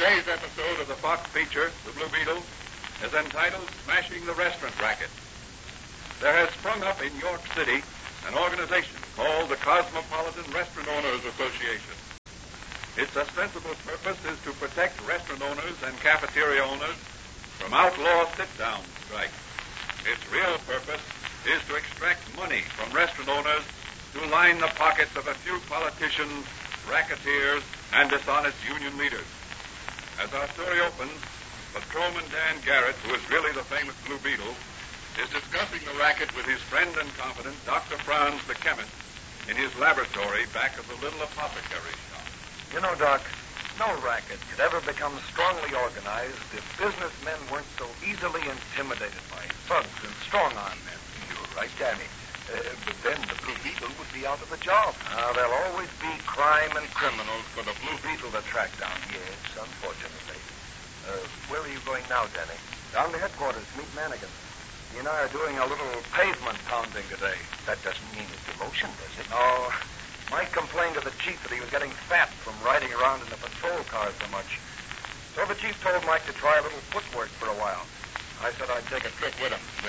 Today's episode of the Fox feature, The Blue Beetle, is entitled Smashing the Restaurant Racket. There has sprung up in York City an organization called the Cosmopolitan Restaurant Owners Association. Its ostensible purpose is to protect restaurant owners and cafeteria owners from outlaw sit-down strikes. Its real purpose is to extract money from restaurant owners to line the pockets of a few politicians, racketeers, and dishonest union leaders. As our story opens, Patrolman Dan Garrett, who is really the famous Blue Beetle, is discussing the racket with his friend and confidant, Dr. Franz, the chemist, in his laboratory back of the little apothecary shop. You know, Doc, no racket could ever become strongly organized if businessmen weren't so easily intimidated by thugs and strong-arm men. You're right, Danny. But then the Blue Beetle would be out of a job. There'll always be crime and criminals for the Blue Beetle to track down. Yes, unfortunately. Where are you going now, Danny? Down to headquarters, meet Manigan. He and I are doing a little pavement pounding today. That doesn't mean a demotion, does it? No. Mike complained to the chief that he was getting fat from riding around in the patrol car so much. So the chief told Mike to try a little footwork for a while. I said I'd take a trip with him.